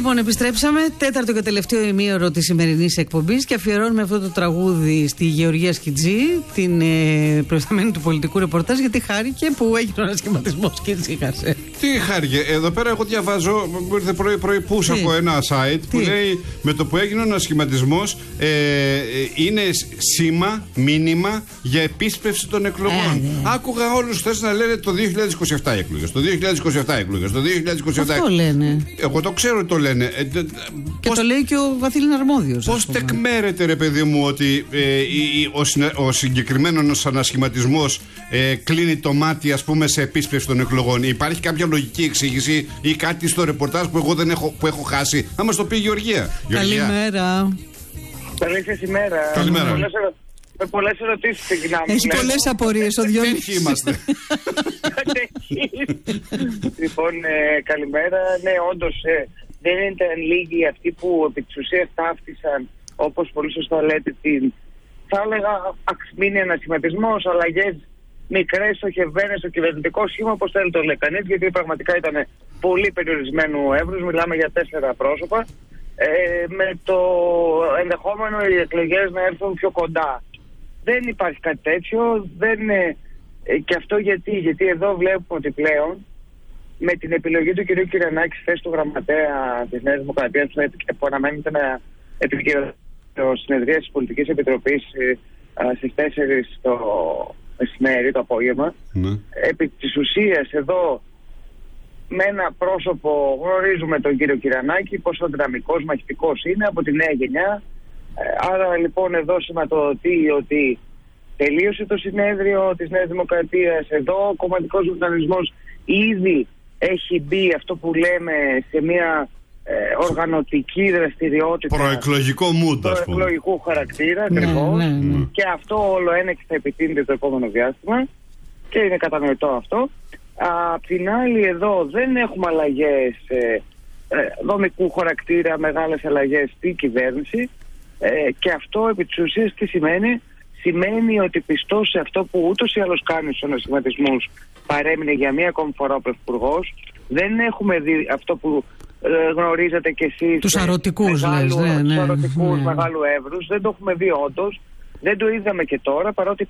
Λοιπόν, επιστρέψαμε. Τέταρτο και τελευταίο ημίωρο της σημερινής εκπομπής και αφιερώνουμε αυτό το τραγούδι στη Γεωργία Σκιτζή, την προϊσταμένη του πολιτικού ρεπορτάζ, γιατί χάρηκε που έγινε ο ανασχηματισμός και ησύχασε. Τι χάρηκε, εδώ πέρα εγώ διαβάζω, μου ήρθε πρωί από ένα site που λέει με το που έγινε ο ανασχηματισμός είναι σήμα, μήνυμα για επίσπευση των εκλογών. Άκουγα όλους χθες να λένε το 2027 εκλογές, το 2027 εκλογές, το 2027. Αυτό λένε. Εγώ το ξέρω ότι το λένε. Και το λέει και ο Βαθύλιν Αρμόδιος. Πώς τεκμέρεται, ρε παιδί μου, ότι ο συγκεκριμένος ανασχηματισμός κλείνει το μάτι, ας πούμε, σε επίσπευση των εκλογών? Υπάρχει κάποια λογική εξήγηση ή κάτι στο ρεπορτάζ που εγώ δεν έχω χάσει? Να μας το πει η Γεωργία. Καλημέρα. Καλή σας ημέρα. Καλημέρα. Με πολλές ερωτήσεις ξεκινάμε. Έχει πολλές απορίες ο Διονύσης. Τέτοιοι είμαστε. Λοιπόν, καλημέρα. Ναι, όντως δεν ήταν λίγοι αυτοί που επί της ουσίας ταύτισαν, όπως πολύ σωστά λέτε, θα έλεγα μήνυ ανασχηματισμός, αλλαγές μικρές, στοχευμένες στο κυβερνητικό σχήμα, όπως θέλει το λέει κανείς, γιατί πραγματικά ήταν πολύ περιορισμένου εύρους, μιλάμε για 4 πρόσωπα, με το ενδεχόμενο οι εκλογές να έρθουν πιο κοντά. Δεν υπάρχει κάτι τέτοιο, και αυτό γιατί εδώ βλέπουμε ότι πλέον με την επιλογή του κ. Κυρανάκη στη θέση του γραμματέα της Νέας Δημοκρατίας, που αναμένεται να επικοινωνήσει το συνεδρία της Πολιτικής Επιτροπής στις 4 το μεσημέρι, το απόγευμα, επί της ουσίας εδώ με ένα πρόσωπο γνωρίζουμε τον κύριο Κυρανάκη, πόσο δυναμικός, μαχητικός είναι, από τη νέα γενιά. Άρα λοιπόν εδώ σηματοδοτεί ότι τελείωσε το συνέδριο της Νέας Δημοκρατίας, εδώ ο κομματικός οργανισμός ήδη έχει μπει αυτό που λέμε σε μια οργανωτική δραστηριότητα. Προεκλογικό mood, προεκλογικού χαρακτήρα, ακριβώς. Και αυτό όλο ένα και θα επιτείνεται το επόμενο διάστημα και είναι κατανοητό αυτό. Απ' την άλλη εδώ δεν έχουμε αλλαγές δομικού χαρακτήρα, μεγάλες αλλαγές στην κυβέρνηση, και αυτό επί της ουσίας τι σημαίνει? Σημαίνει ότι πιστός σε αυτό που ούτως ή άλλως κάνει στους ανασχηματισμούς παρέμεινε για μία ακόμη φορά ο Πρωθυπουργός. Δεν έχουμε δει αυτό που γνωρίζετε κι εσείς, τους αρωτικούς μεγάλου εύρους. Δεν το έχουμε δει όντως. Δεν το είδαμε και τώρα, παρότι